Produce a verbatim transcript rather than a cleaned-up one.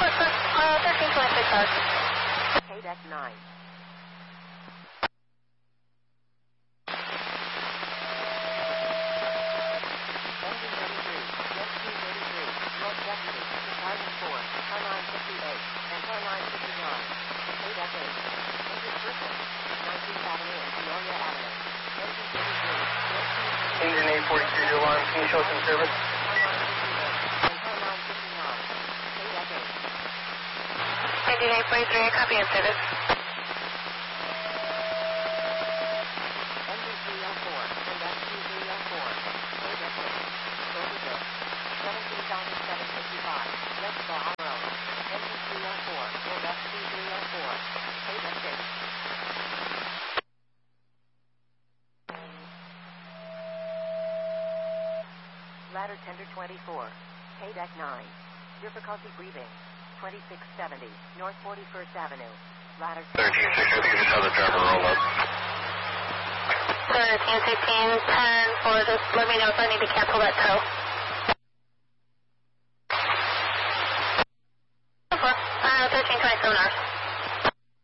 Uh, thirteen twenty-six hours. K deck nine. Engine thirty-three, jet two thirty-three, North Deputy, Battalion four, car nine fifty-eight, and car nine fifty-nine. K deck eight. Engine circle, nineteenth Avenue and Peoria Avenue. Engine thirty-three, jet two thirty-three. Engine eight forty-two to alarm, can you show some service? Car nine fifty-eight, and car nine fifty-nine. K deck eight. Engine eight forty-three, copy and service. Engine three oh four, and F Q three oh four. K deck eight. Overbill. seventeen thousand seven hundred fifty-five. West Bar Road. Engine three oh four, and F Q three oh four. K deck six. Ladder tender twenty-four. K deck nine. Difficulty breathing. twenty-six seventy. North forty-first Avenue. Ladder thirteen six, I think you just saw the driver roll up. thirteen sixteen, ten four, just let me know if I need to cancel that tow. Uh, thirteen twenty-seven hours.